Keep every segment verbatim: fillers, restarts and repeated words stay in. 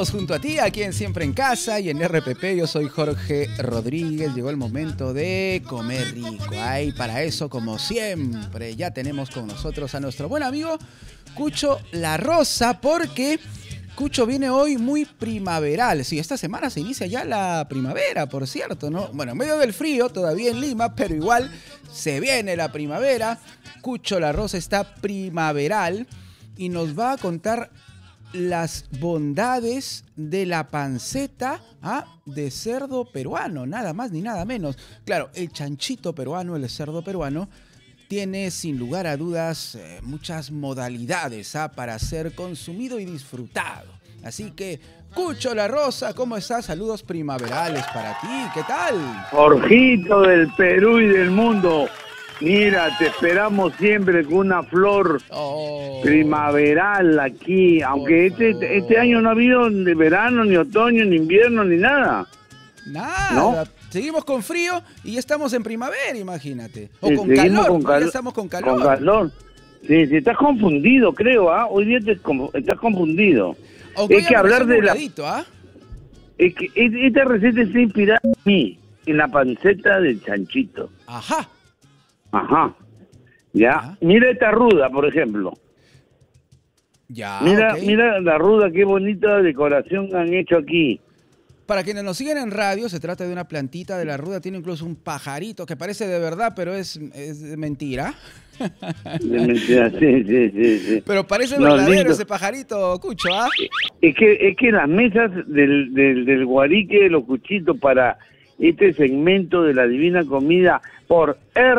Estamos junto a ti, aquí en Siempre en Casa y en R P P. Yo soy Jorge Rodríguez. Llegó el momento de comer rico. Ay, para eso, como siempre, ya tenemos con nosotros a nuestro buen amigo Cucho La Rosa, porque Cucho viene hoy muy primaveral. Sí, esta semana se inicia ya la primavera, por cierto, ¿no? Bueno, en medio del frío, todavía en Lima, pero igual se viene la primavera. Cucho La Rosa está primaveral y nos va a contar las bondades de la panceta ¿ah? de cerdo peruano, nada más ni nada menos. Claro, el chanchito peruano, el cerdo peruano, tiene sin lugar a dudas eh, muchas modalidades ¿ah? para ser consumido y disfrutado. Así que, Cucho La Rosa, ¿cómo estás? Saludos primaverales para ti, ¿qué tal? Jorgito del Perú y del mundo. Mira, te esperamos siempre con una flor oh, primaveral aquí, aunque este, este año no ha habido ni verano, ni otoño, ni invierno, ni nada. Nada, ¿no? Seguimos con frío y ya estamos en primavera, imagínate. O sí, con calor, con cal ya estamos con calor. Con calor. Sí, sí, estás confundido, creo, ¿ah? ¿eh? Hoy día te, estás confundido. Aunque hay que hablar de la... ¿ah? Es que esta receta está inspirada en mí, en la panceta del chanchito. Ajá. Ajá, ya. ¿Ah? Mira esta ruda, por ejemplo. Ya, Mira, okay. Mira la ruda, qué bonita decoración han hecho aquí. Para quienes nos siguen en radio, se trata de una plantita de la ruda, tiene incluso un pajarito que parece de verdad, pero es, es de mentira. De mentira, sí, sí, sí, sí. Pero parece no, verdadero lindo. Ese pajarito, Cucho, ¿ah? Es que, es que las mesas del, del, del Guarique de los Cuchitos para este segmento de la Divina Comida por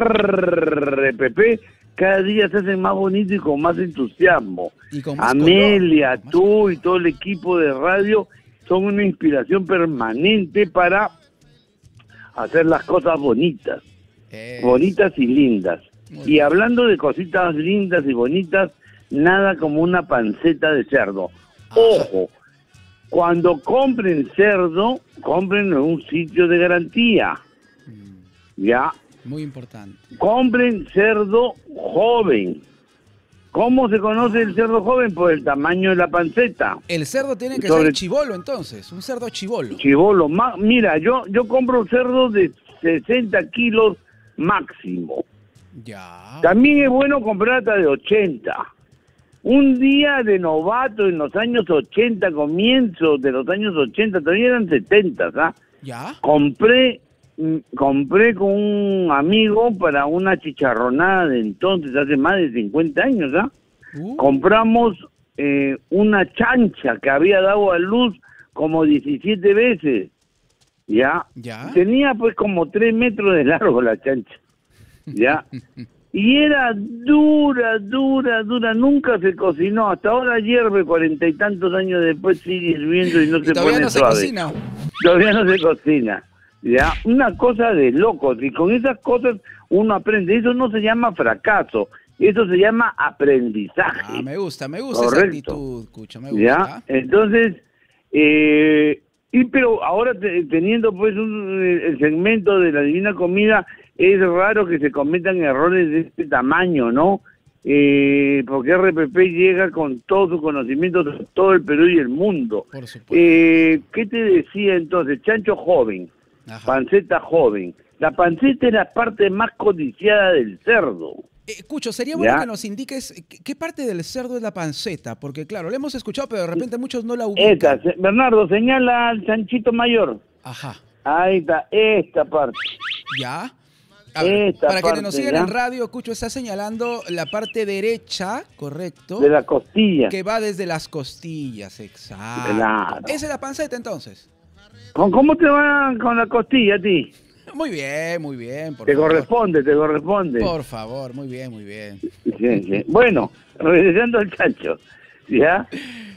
R P P cada día se hacen más bonito y con más entusiasmo. Y con más Amelia, color, tú más... y todo el equipo de radio son una inspiración permanente para hacer las cosas bonitas, es... bonitas y lindas. Muy y bien. Hablando de cositas lindas y bonitas, nada como una panceta de cerdo. Ajá. Ojo, cuando compren cerdo, compren en un sitio de garantía. Mm. ¿Ya? Muy importante. Compren cerdo joven. ¿Cómo se conoce el cerdo joven? Por el tamaño de la panceta. El cerdo tiene que Sobre... ser chibolo, entonces. Un cerdo chibolo. Chibolo. Mira, yo, yo compro cerdo de sesenta kilos máximo. Ya. También es bueno comprar hasta de ochenta. Un día de novato en los años ochenta, comienzos de los años ochenta, todavía eran setenta, ¿ah? ¿Ya? Compré, compré con un amigo para una chicharronada de entonces, hace más de cincuenta años, ¿ah? Uh. Compramos eh, una chancha que había dado a luz como diecisiete veces, ¿ya? ¿Ya? Tenía pues como tres metros de largo la chancha, ¿ya? Y era dura, dura, dura, nunca se cocinó. Hasta ahora hierve, cuarenta y tantos años después sigue hirviendo y no ¿Y se todavía pone no suave. Se cocina? Todavía no se cocina. ¿Ya? Una cosa de locos. Y con esas cosas uno aprende. Eso no se llama fracaso. Eso se llama aprendizaje. Ah, me gusta, me gusta Correcto. Esa actitud, Cucho, me gusta. ¿Ya? Entonces, eh, y pero ahora te, teniendo pues un, el segmento de la Divina Comida, es raro que se cometan errores de este tamaño, ¿no? Eh, porque R P P llega con todo su conocimiento de todo el Perú y el mundo. Por supuesto. Eh, ¿Qué te decía entonces? Chancho joven, Ajá. Panceta joven. La panceta es la parte más codiciada del cerdo. Eh, Cucho, sería bueno ¿Ya? que nos indiques qué parte del cerdo es la panceta, porque claro, la hemos escuchado, pero de repente muchos no la ubican. Esta, Bernardo, señala al chanchito mayor. Ajá. Ahí está, esta parte. ¿Ya? A ver, Esta para parte, quienes nos siguen ¿ya? en radio, Cucho está señalando la parte derecha, correcto. De la costilla. Que va desde las costillas, exacto. Claro. ¿Esa es la panceta entonces? ¿Cómo te va con la costilla a ti? Muy bien, muy bien. Por te favor. corresponde, te corresponde. Por favor, muy bien, muy bien. Sí, sí. Bueno, regresando al chancho, ¿ya?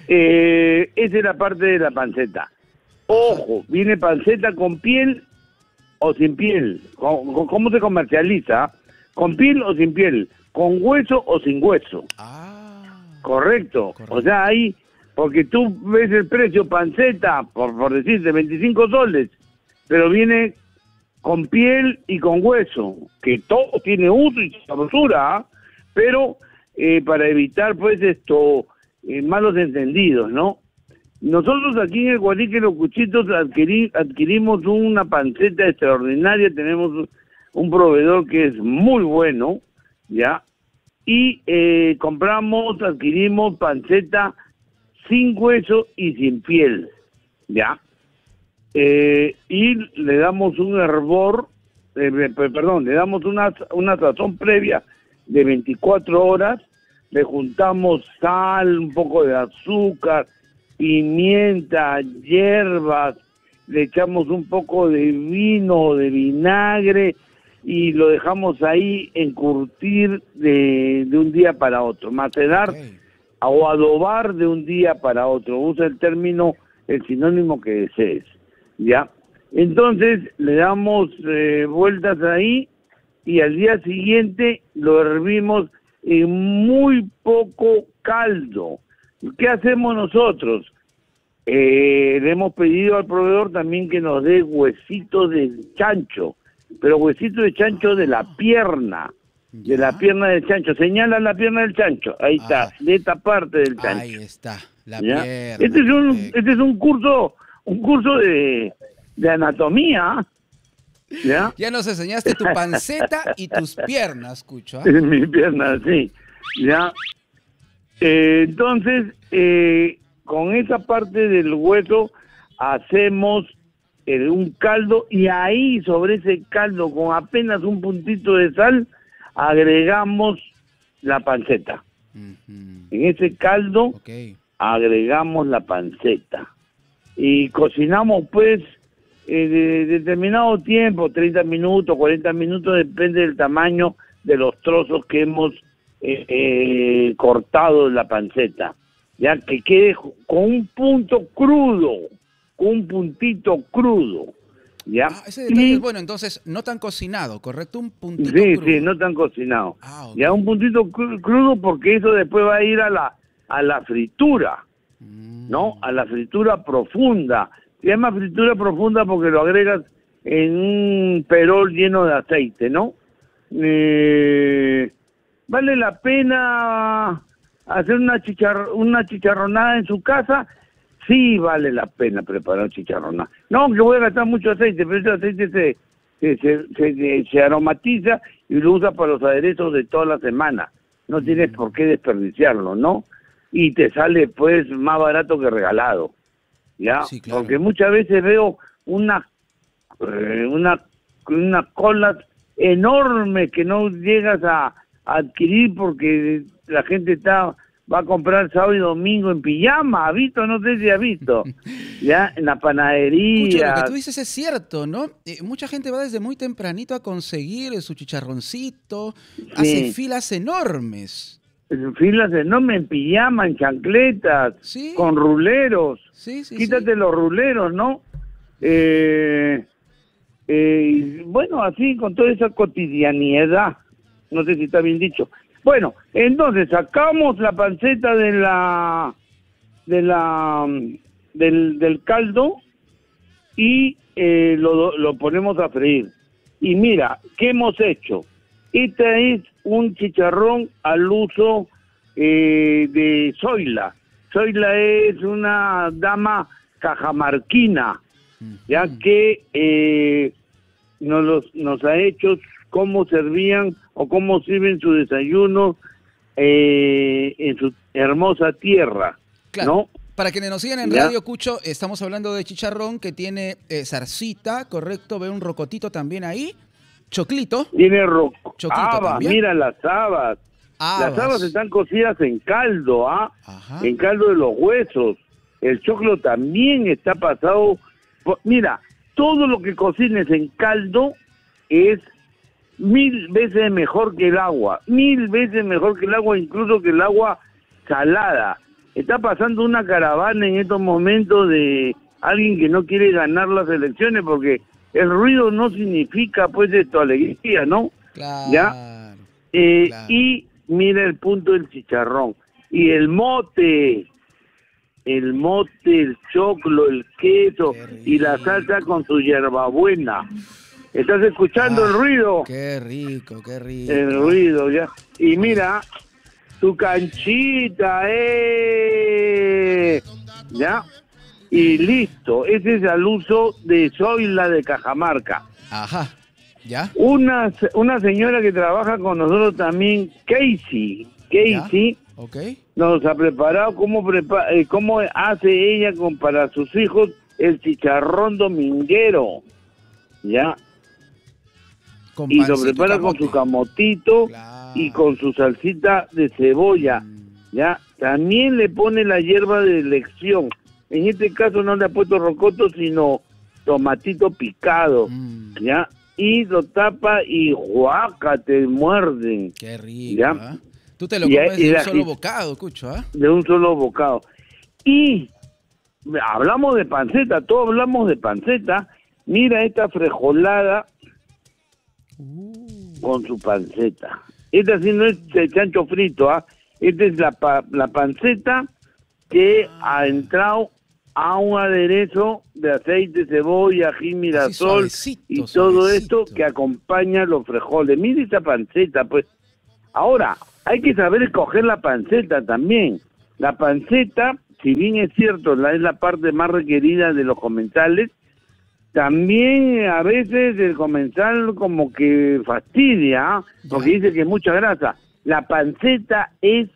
Eh, esa es la parte de la panceta. Ojo, viene panceta con piel o sin piel. ¿Cómo, cómo se comercializa? ¿Con piel o sin piel? ¿Con hueso o sin hueso? Ah. Correcto. Correcto. O sea, ahí, porque tú ves el precio panceta, por, por decirte, veinticinco soles, pero viene con piel y con hueso, que todo tiene uso y sabrosura, ¿eh? Pero eh, para evitar, pues, esto, eh, malos entendidos, ¿no? nosotros aquí en el Guarique Los Cuchitos adquirí, adquirimos una panceta extraordinaria, tenemos un, un proveedor que es muy bueno, ¿ya? Y eh, compramos, adquirimos panceta sin hueso y sin piel, ¿ya? Eh, y le damos un hervor, eh, perdón, le damos una, una sazón previa de veinticuatro horas, le juntamos sal, un poco de azúcar, pimienta, hierbas, le echamos un poco de vino, de vinagre, y lo dejamos ahí encurtir de, de un día para otro, macerar okay. o adobar de un día para otro, usa el término, el sinónimo que desees, ¿ya? Entonces le damos eh, vueltas ahí y al día siguiente lo hervimos en muy poco caldo. ¿Qué hacemos nosotros? Eh, le hemos pedido al proveedor también que nos dé huesitos de chancho, pero huesito de chancho de la pierna, de la pierna del chancho. Señala la pierna del chancho, ahí ah, está, de esta parte del chancho. Ahí está, la ¿ya? pierna. Este es un, este es un curso, un curso de, de anatomía, ¿ya? Ya nos enseñaste tu panceta y tus piernas, Cucho. ¿eh? Mi pierna, sí, ya. Eh, entonces, eh, con esa parte del hueso hacemos un caldo y ahí sobre ese caldo con apenas un puntito de sal agregamos la panceta. Uh-huh. En ese caldo okay. agregamos la panceta y cocinamos pues eh, de, de determinado tiempo, treinta minutos, cuarenta minutos, depende del tamaño de los trozos que hemos eh, eh, cortado de la panceta, ya que quede con un punto crudo, un puntito crudo, ¿ya? Ah, ese detalle y, es bueno, entonces, no tan cocinado, ¿correcto? Un puntito sí, crudo. Sí, no tan cocinado. Ah, okay. Ya un puntito crudo porque eso después va a ir a la a la fritura, mm. ¿no? A la fritura profunda. Se llama fritura profunda porque lo agregas en un perol lleno de aceite, ¿no? Eh, vale la pena hacer una, chichar una chicharronada en su casa. Sí vale la pena preparar chicharronada. No, que voy a gastar mucho aceite, pero ese aceite se, se, se, se, se aromatiza y lo usa para los aderezos de toda la semana. No tienes por qué desperdiciarlo, ¿no? Y te sale pues más barato que regalado, ¿ya? Sí, claro. Porque muchas veces veo una, eh, una, una colas enorme que no llegas a, a adquirir porque la gente está... va a comprar sábado y domingo en pijama, ¿ha visto? No sé si ha visto, ya, en la panadería. Escucha, lo que tú dices es cierto, ¿no? Eh, mucha gente va desde muy tempranito a conseguir su chicharroncito, sí. Hace filas enormes. Filas enormes en pijama, en chancletas, ¿sí? Con ruleros. Sí, sí, Quítate sí. los ruleros, ¿no? Eh, eh, bueno, así, con toda esa cotidianidad, no sé si está bien dicho. Bueno, entonces sacamos la panceta de la de la del, del caldo y eh, lo, lo ponemos a freír. Y mira, ¿qué hemos hecho? Este es un chicharrón al uso eh, de Zoila. Zoila es una dama cajamarquina, ya que eh, nos, los, nos ha hecho cómo servían o cómo sirven su desayuno eh, en su hermosa tierra, claro. ¿no? Para quienes nos siguen en ¿Ya? Radio, Cucho, estamos hablando de chicharrón que tiene eh, zarcita, ¿correcto? Ve un rocotito también ahí, choclito. Tiene ro habas, mira las habas. habas. Las habas están cocidas en caldo, ¿ah? ¿eh? En caldo de los huesos. El choclo también está pasado... Por... Mira, todo lo que cocines en caldo es mil veces mejor que el agua, mil veces mejor que el agua, incluso que el agua salada. Está pasando una caravana en estos momentos de alguien que no quiere ganar las elecciones porque el ruido no significa pues esto alegría, ¿no? Claro, ¿ya? Eh, claro. Y mira el punto del chicharrón y el mote, el mote, el choclo, el queso y la salsa con su hierbabuena. ¿Estás escuchando ah, el ruido? Qué rico, qué rico. El ruido, ya. Y mira, tu canchita, eh. ¿Ya? y listo. Ese es al uso de Zoila de Cajamarca. Ajá, ¿ya? Una, una señora que trabaja con nosotros también, Casey, Casey, okay. nos ha preparado cómo, prepa eh, cómo hace ella con, para sus hijos el chicharrón dominguero, ¿ya? Con y lo prepara con su camotito, claro, y con su salsita de cebolla, mm. ¿ya? También le pone la hierba de elección. En este caso no le ha puesto rocoto, sino tomatito picado, mm. ¿ya? Y lo tapa y ¡guaca! Te muerden. Qué rico, ¿ya? ¿eh? Tú te lo comes y, de y un la, solo bocado, Cucho, ¿eh? De un solo bocado. Y hablamos de panceta, todos hablamos de panceta. Mira esta frejolada uh. con su panceta. Esta sí no es de chancho frito, ¿ah? ¿eh? Esta es la, pa la panceta que ah. ha entrado a un aderezo de aceite, cebolla, ají, mirasol y todo suavecito. Esto que acompaña los frijoles. Mira esta panceta, pues. Ahora, hay que saber escoger la panceta también. La panceta, si bien es cierto, la, es la parte más requerida de los comensales, también a veces el comensal como que fastidia, ¿eh? Porque dice que es mucha grasa. La panceta es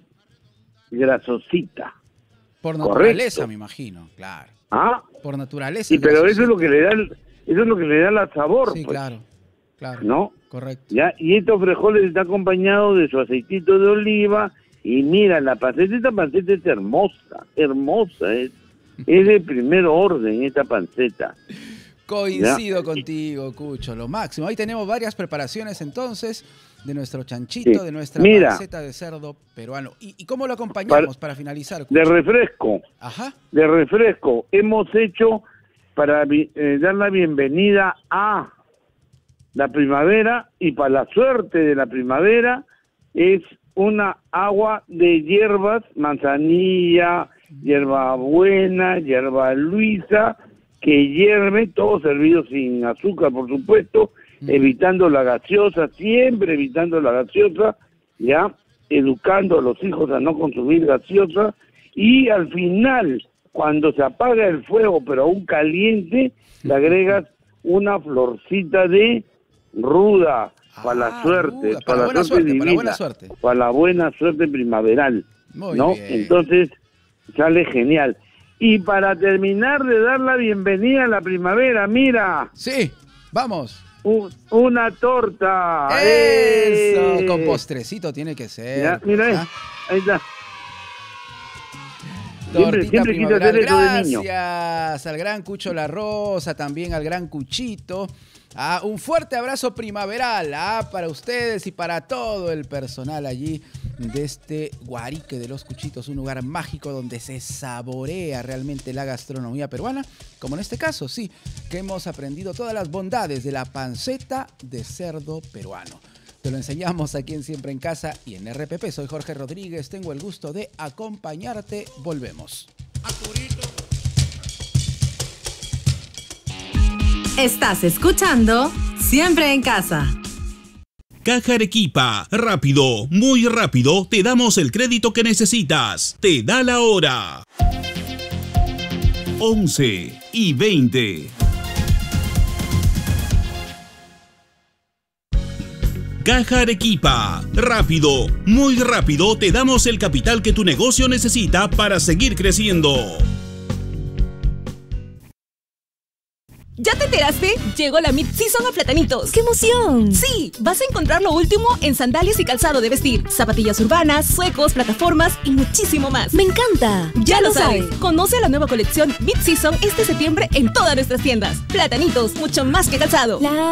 grasosita. Por naturaleza, correcto, me imagino, claro. ¿Ah? Por naturaleza. Sí, pero eso es lo que le da el, eso es lo que le da el sabor. Sí, pues. claro, claro. ¿No? Correcto. Ya, y estos frijoles está acompañado de su aceitito de oliva. Y mira, la panceta, esta panceta es hermosa, hermosa, es, es de primer orden esta panceta. Coincido ¿Ya? contigo, Cucho, lo máximo. Ahí tenemos varias preparaciones entonces de nuestro chanchito, sí, de nuestra mira, panceta de cerdo peruano. ¿Y, y cómo lo acompañamos para, para finalizar, Cucho? De refresco. Ajá. De refresco. Hemos hecho para eh, dar la bienvenida a la primavera, y para la suerte de la primavera es una agua de hierbas, manzanilla, hierbabuena, hierba luisa, que hierve, todo servido sin azúcar, por supuesto, mm. evitando la gaseosa, siempre evitando la gaseosa, ya, educando a los hijos a no consumir gaseosa, y al final, cuando se apaga el fuego, pero aún caliente, le agregas una florcita de ruda, ah, para la suerte, ruda, para, para, la suerte, suerte divina, para, buena suerte. para la buena suerte primaveral, Muy ¿no? Bien. Entonces, sale genial. Y para terminar de dar la bienvenida a la primavera, mira. Sí, vamos. Un, una torta. Eso, ¡Eh! Con postrecito tiene que ser. Ya, mira, ¿ah? Ahí está. Tortita siempre, siempre hacer eso de niño. Gracias al gran Cucho La Rosa, también al gran Cuchito. Ah, un fuerte abrazo primaveral ah, para ustedes y para todo el personal allí de este Guarique de los Cuchitos, un lugar mágico donde se saborea realmente la gastronomía peruana, como en este caso, sí, que hemos aprendido todas las bondades de la panceta de cerdo peruano. Te lo enseñamos aquí en Siempre en Casa y en R P P. Soy Jorge Rodríguez, tengo el gusto de acompañarte. Volvemos. Estás escuchando Siempre en Casa. Caja Arequipa, rápido, muy rápido, te damos el crédito que necesitas. Te da la hora. once y veinte. Caja Arequipa, rápido, muy rápido, te damos el capital que tu negocio necesita para seguir creciendo. ¿Ya te enteraste? Llegó la Mid-Season a Platanitos. ¡Qué emoción! Sí, vas a encontrar lo último en sandalias y calzado de vestir, zapatillas urbanas, suecos, plataformas y muchísimo más. ¡Me encanta! Ya, ya lo sabes. sabes. Conoce la nueva colección Mid-Season este septiembre en todas nuestras tiendas. Platanitos, mucho más que calzado. La